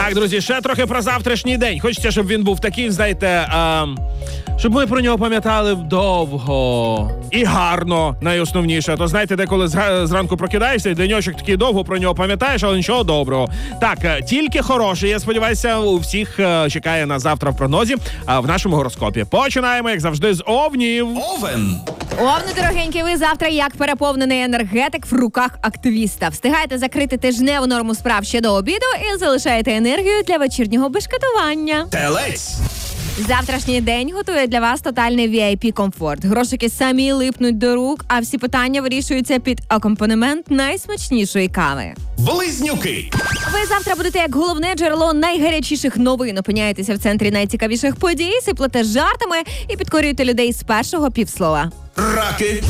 Так, друзі, ще трохи про завтрашній день. Хочеться, щоб він був такий, знаєте, щоб ми про нього пам'ятали довго і гарно, найосновніше. То знаєте, деколи зранку прокидаєшся, і деньочок такий довго про нього пам'ятаєш, але нічого доброго. Так, тільки хороше, я сподіваюся, у всіх чекає на завтра в прогнозі в нашому гороскопі. Починаємо, як завжди, з овнів. Овен. Овни, дорогенькі, ви завтра як переповнений енергетик в руках активіста. Встигаєте закрити тижневу норму справ ще до обіду і залишаєте енергію для вечірнього бешкетування. Телець. Завтрашній день готує для вас тотальний VIP-комфорт. Грошики самі липнуть до рук, а всі питання вирішуються під акомпанемент найсмачнішої кави. Близнюки. Ви завтра будете як головне джерело найгарячіших новин. Опиняєтеся в центрі найцікавіших подій, сиплете жартами і підкорюєте людей з першого півслова. Раки.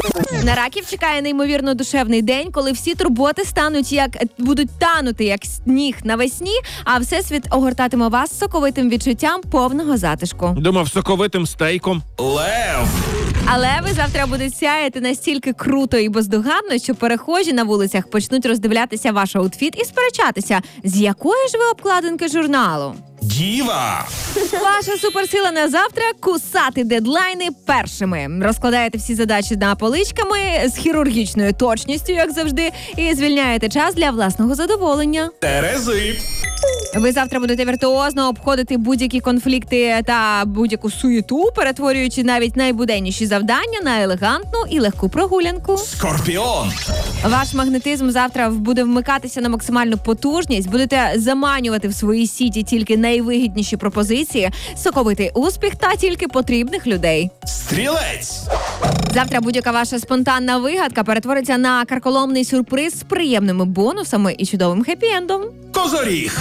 На раків чекає неймовірно душевний день, коли всі турботи будуть танути, як сніг навесні, а всесвіт огортатиме вас соковитим відчуттям повного затишку. Думав, соковитим стейком. Лев. Але ви завтра будете сяяти настільки круто і бездоганно, що перехожі на вулицях почнуть роздивлятися ваш аутфіт і сперечатися, з якої ж ви обкладинки журналу. Діва. Ваша суперсила на завтра – кусати дедлайни першими. Розкладаєте всі задачі на поличками з хірургічною точністю, як завжди, і звільняєте час для власного задоволення. Терези. Ви завтра будете віртуозно обходити будь-які конфлікти та будь-яку суєту, перетворюючи навіть найбуденніші завдання на елегантну і легку прогулянку. Скорпіон. Ваш магнетизм завтра буде вмикатися на максимальну потужність, будете заманювати в свої сіті тільки найвигідніші пропозиції, соковитий успіх та тільки потрібних людей. Стрілець. Завтра будь-яка ваша спонтанна вигадка перетвориться на карколомний сюрприз з приємними бонусами і чудовим хеппі-ендом. Козоріг.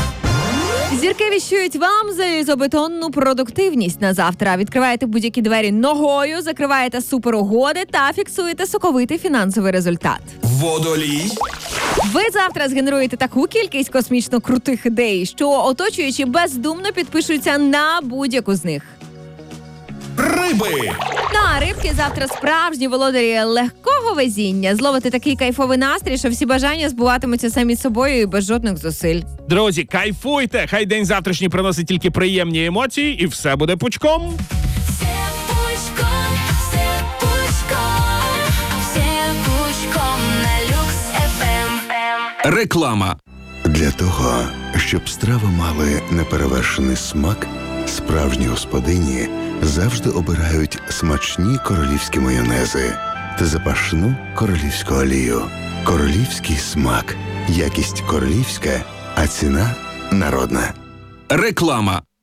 Зірки віщують вам залізобетонну продуктивність на завтра. Відкриваєте будь-які двері ногою, закриваєте суперугоди та фіксуєте соковитий фінансовий результат. Водолій. Ви завтра згенеруєте таку кількість космічно крутих ідей, що оточуючі бездумно підпишуться на будь-яку з них. Риби. Ну а рибки завтра справжні володарі легкого везіння. Зловити такий кайфовий настрій, що всі бажання збуватимуться самі собою і без жодних зусиль. Друзі, кайфуйте! Хай день завтрашній приносить тільки приємні емоції, і все буде пучком. Все пучком на Люкс FM. Реклама. Для того, щоб страви мали неперевершений смак, справжні господині завжди обирають смачні королівські майонези та запашну королівську олію. Королівський смак. Якість королівська, а ціна народна. Реклама.